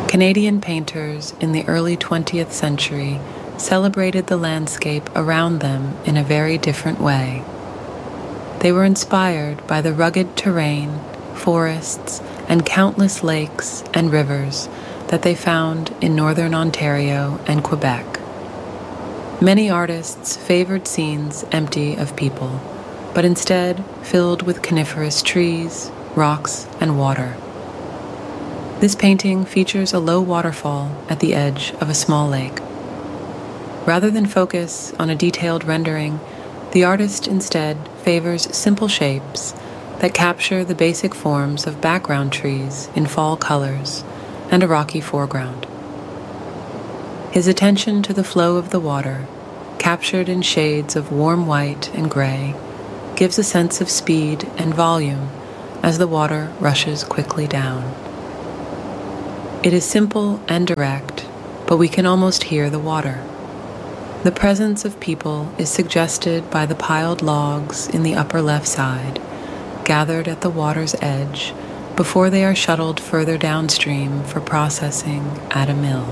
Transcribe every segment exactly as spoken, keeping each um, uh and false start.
Canadian painters in the early twentieth century celebrated the landscape around them in a very different way. They were inspired by the rugged terrain, forests, and countless lakes and rivers that they found in northern Ontario and Quebec. Many artists favored scenes empty of people, but instead filled with coniferous trees, rocks, and water. This painting features a low waterfall at the edge of a small lake. Rather than focus on a detailed rendering, the artist instead favors simple shapes that capture the basic forms of background trees in fall colors and a rocky foreground. His attention to the flow of the water, captured in shades of warm white and gray, gives a sense of speed and volume as the water rushes quickly down. It is simple and direct, but we can almost hear the water. The presence of people is suggested by the piled logs in the upper left side, gathered at the water's edge before they are shuttled further downstream for processing at a mill.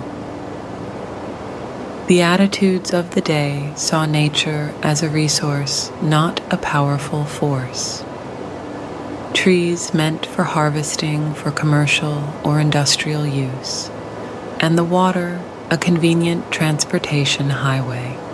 The attitudes of the day saw nature as a resource, not a powerful force. Trees meant for harvesting for commercial or industrial use, and the water a convenient transportation highway.